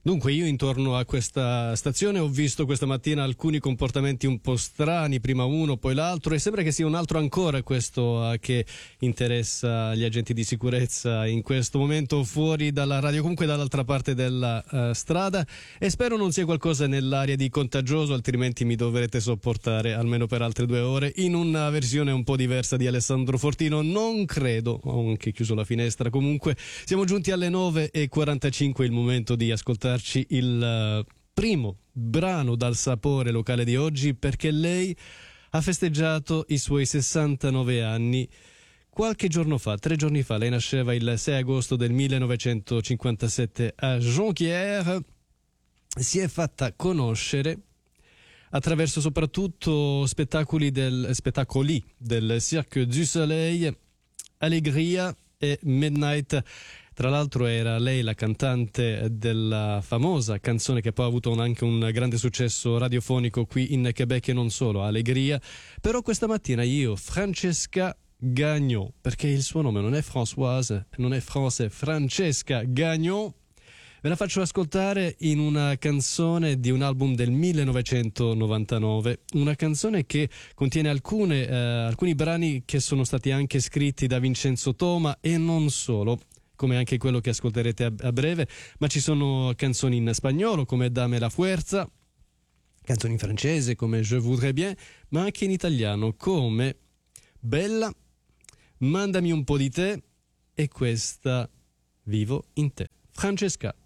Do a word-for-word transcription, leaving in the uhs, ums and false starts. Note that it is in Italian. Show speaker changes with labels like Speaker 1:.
Speaker 1: Dunque io intorno a questa stazione ho visto questa mattina alcuni comportamenti un po' strani, prima uno poi l'altro, e sembra che sia un altro ancora questo uh, che interessa gli agenti di sicurezza in questo momento fuori dalla radio, comunque dall'altra parte della uh, strada, e spero non sia qualcosa nell'aria di contagioso, altrimenti mi dovrete sopportare almeno per altre due ore in una versione un po' diversa di Alessandro Fortino. Non credo, ho anche chiuso la finestra. Comunque siamo giunti alle nove e quarantacinque, il momento di ascoltare il primo brano dal sapore locale di oggi, perché lei ha festeggiato i suoi sessantanove anni qualche giorno fa, tre giorni fa. Lei nasceva il sei agosto del millenovecentocinquantasette a Jonquière, si è fatta conoscere attraverso soprattutto spettacoli del, spettacoli del Cirque du Soleil, Allegria e Midnight. Tra l'altro era lei la cantante della famosa canzone che poi ha avuto un, anche un grande successo radiofonico qui in Quebec e non solo, Allegria. Però questa mattina io, Francesca Gagnon, perché il suo nome non è Françoise, non è France, Francesca Gagnon, ve la faccio ascoltare in una canzone di un album del millenovecentonovantanove, una canzone che contiene alcune, eh, alcuni brani che sono stati anche scritti da Vincenzo Toma e non solo, come anche quello che ascolterete a, a breve, ma ci sono canzoni in spagnolo come Dame la Fuerza, canzoni in francese come Je voudrais bien, ma anche in italiano come Bella, Mandami un po' di te e questa Vivo in te. Francesca.